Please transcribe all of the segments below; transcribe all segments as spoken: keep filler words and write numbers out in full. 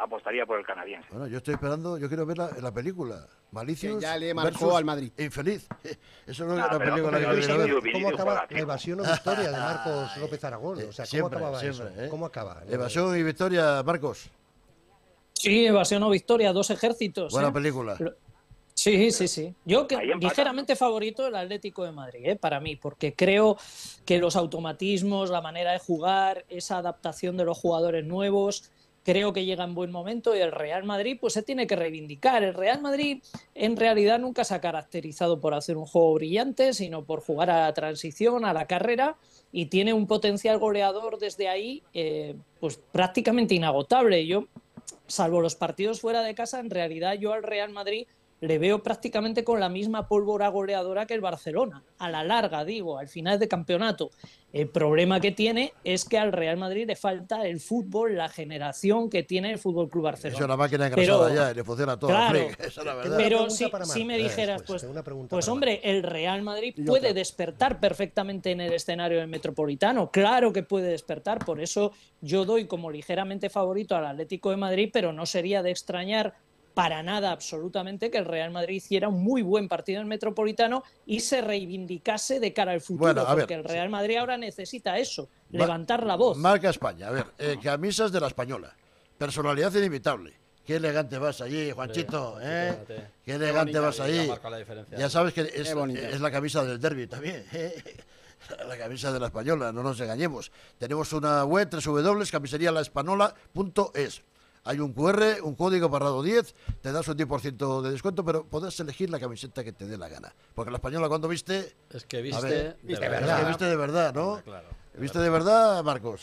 apostaría por el canadiense. Bueno, yo estoy esperando, yo quiero ver la, la película. Malicios. Que ya le marcó al Madrid. Infeliz. Eso no es Ah, una pero- película pero que Vinicius, quiero ver. Vinicius ¿Cómo acaba juega, la tío. evasión o victoria de Marcos López Aragón? O sea, ¿cómo Siempre, acababa siempre, eso? ¿eh? ¿Cómo acaba? Evasión y victoria, Marcos. Sí, evasión o victoria, dos ejércitos. Buena ¿eh? película. Lo- Sí, sí, sí. Yo que Ahí empatan, ligeramente favorito el Atlético de Madrid, ¿eh? Para mí, porque creo que los automatismos, la manera de jugar, esa adaptación de los jugadores nuevos, creo que llega en buen momento y el Real Madrid pues se tiene que reivindicar. El Real Madrid en realidad nunca se ha caracterizado por hacer un juego brillante, sino por jugar a la transición, a la carrera, y tiene un potencial goleador desde ahí eh, pues prácticamente inagotable. Yo, salvo los partidos fuera de casa, en realidad yo al Real Madrid le veo prácticamente con la misma pólvora goleadora que el Barcelona, a la larga, digo, al final de campeonato. El problema que tiene es que al Real Madrid le falta el fútbol, la generación que tiene el Fútbol Club Barcelona. Es una máquina engrasada Pero- ya y le funciona todo. claro, Frick, esa es la verdad. Pero pregunta si, para si me Marcos, dijeras, después, pues, tengo una pregunta pues para hombre, el Real Madrid Y puede otra. despertar perfectamente en el escenario del Metropolitano. Claro que puede despertar, por eso yo doy como ligeramente favorito al Atlético de Madrid, pero no sería de extrañar para nada absolutamente que el Real Madrid hiciera un muy buen partido en el Metropolitano y se reivindicase de cara al futuro, Bueno, a ver, porque el Real Madrid ahora necesita eso, Ma- levantar la voz. Marca España. A ver, eh, camisas de la Española. Personalidad inimitable. Qué elegante vas allí, Juanchito. ¿eh? fíjate. Qué elegante bonita, vas Ya ahí. marca la diferencia. Ya sabes que es, Qué bonita. es la camisa del derbi también. ¿eh? La camisa de la Española, no nos engañemos. Tenemos una web, doble u doble u doble u punto camisería la espanola punto es. Hay un cu erre, un código barrado diez, te das un diez por ciento de descuento, pero podrás elegir la camiseta que te dé la gana. Porque la Española cuando viste... Es que A viste, ver, de viste verdad. Es que viste de verdad, ¿no? Claro. ¿Viste de verdad, Marcos?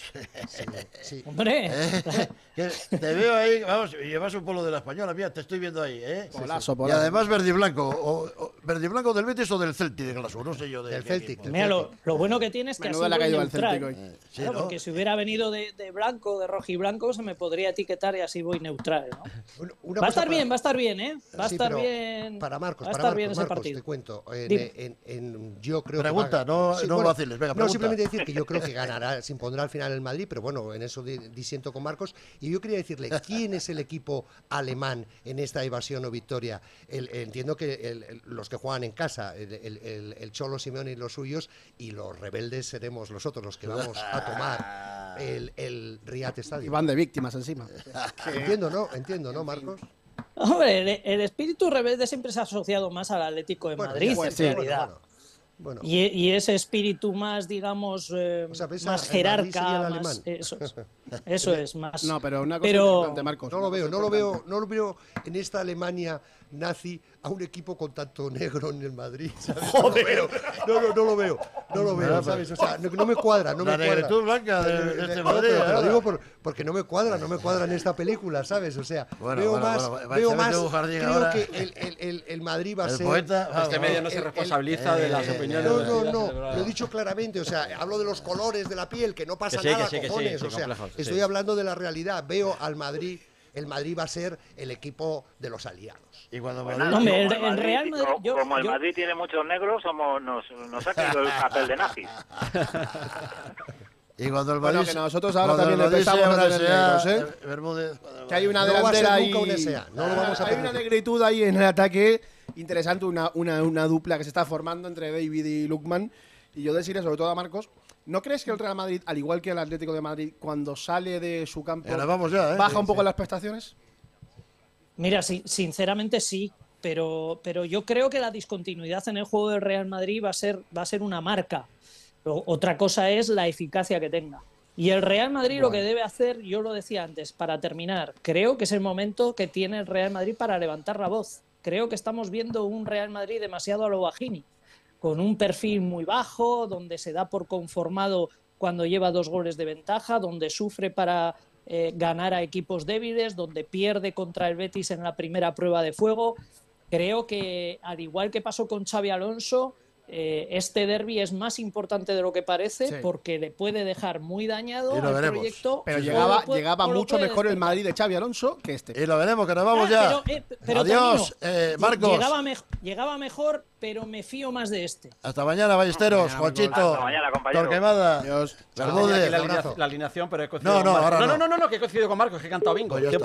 Sí. Hombre, ¿Eh? Que te veo ahí, vamos, y llevas un polo de la Española, mira, te estoy viendo ahí, ¿eh? Polazo, Y polazo. además verde y blanco, o, o- verde y blanco del Betis o del Celtic de Glasgow, no sé yo. De Del qué Celtic, equipo. del mira, lo, lo bueno que tiene es que Menuda ha le ha sido caído al neutral. Celtic hoy. Eh, sí, Claro, ¿no? porque si hubiera venido de, de blanco, de rojo y blanco, se me podría etiquetar y así voy neutral, ¿no? Una- una Va a cosa estar para- bien, va a estar bien, ¿eh? Va a Sí, estar pero bien. Para Marcos, va a para estar Marcos, bien ese Marcos, partido. te cuento. En, Dime. en- en- yo creo Pregunta, que va- no- Sí, no vaciles, venga, No, pregunta. simplemente decir que yo creo que ganará, se impondrá al final el Madrid, pero bueno, en eso di- disiento con Marcos. Y yo quería decirle, ¿quién es el equipo alemán en esta evasión o victoria? El- entiendo que el- el- los que juegan en casa, el, el- el- el Cholo Simeone y los suyos, y los rebeldes seremos nosotros los que vamos a tomar el, el Riad Y Stadium. van de víctimas encima. Entiendo, ¿no? Entiendo, ¿no, Marcos? Hombre, el, el espíritu rebelde siempre se ha asociado más al Atlético de Bueno, Madrid, ya, en sí, realidad. bueno, bueno. Y, y ese espíritu más, digamos, eh, O sea, ves más a- el Madrid sería jerarca, el más, alemán. eso es, eso es, más. No, pero una cosa Pero- importante, Marcos. No lo una veo, cosa no lo importante. veo, no lo veo en esta Alemania nazi a un equipo con tanto negro en el Madrid, ¿sabes? No lo veo, no, no, no lo veo, no lo veo, ¿sabes? O sea, no, no me cuadra, no La me cuadra. negritud blanca de, de este No, Madrid. pero te lo ¿eh? digo por- porque no me cuadra, no me cuadra en esta película, ¿sabes? O sea, Bueno, veo bueno, más, bueno, veo se mete más, un jardín creo ahora. que el, el, el, el Madrid va a El ser... poeta, vamos, Este medio no se el- el- responsabiliza de las eh, opiniones. No, de no, las no, ideas, lo he dicho claramente, o sea, hablo de los colores de la piel, que no pasa Que sí, que nada, sí, que sí, cojones, sí, o sea, complejos, sí. estoy hablando de la realidad, veo al Madrid, el Madrid va a ser el equipo de los aliados. Y cuando Pues Madrid- nada, Hombre, el- como el Real Madrid- como- yo- como el yo- Madrid tiene muchos negros, somos, nos, nos ha caído el papel de nazis. Y cuando el Bueno, Madrid, que nosotros ahora cuando el también Madrid empezamos sea a una tener S A, negros, ¿eh? eh, Bermúdez, cuando- Que hay una No va a ser delantera ahí. nunca un S A, no lo vamos a Hay una permitir. negritud ahí en el ataque interesante, una, una, una dupla que se está formando entre David y Lukman. Y yo decirle sobre todo a Marcos, ¿no crees que el Real Madrid, al igual que el Atlético de Madrid, cuando sale de su campo, Y ahora vamos ya, ¿eh? baja un Sí, poco sí. las prestaciones? Mira, sí, sinceramente sí, pero, pero yo creo que la discontinuidad en el juego del Real Madrid va a ser, va a ser una marca. O- otra cosa es la eficacia que tenga. Y el Real Madrid lo que debe hacer, yo lo decía antes, para terminar, creo que es el momento que tiene el Real Madrid para levantar la voz. Creo que estamos viendo un Real Madrid demasiado a lo Bajini, con un perfil muy bajo, donde se da por conformado cuando lleva dos goles de ventaja, donde sufre para eh, ganar a equipos débiles, donde pierde contra el Betis en la primera prueba de fuego. Creo que, al igual que pasó con Xabi Alonso, eh, este derbi es más importante de lo que parece, Sí. porque le puede dejar muy dañado Y lo al veremos. proyecto. Pero o llegaba, lo puede- llegaba o lo mucho puede mejor el despertar. Madrid de Xavi Alonso que este. Y lo veremos, que nos vamos Ah, ya. pero, eh, pero Adiós, termino. eh, Marcos. Llegaba, mej- llegaba mejor, pero me fío más de este. Hasta mañana, Ballesteros, Mañana, Juanchito. Hasta mañana, compañero. Torquemada. Adiós. Bermúdez. la, Un abrazo. alinea- la alineación, pero he coincidido No, con no, Marcos. ahora no, no. no, no, no, que he coincidido con Marcos, que he cantado bingo. Pues ya ¿Qué está.